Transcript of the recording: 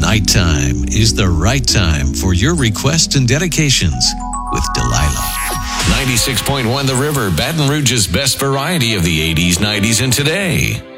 Nighttime is the right time for your requests and dedications with Delilah. 96.1 The River, Baton Rouge's best variety of the 80s, 90s, and today.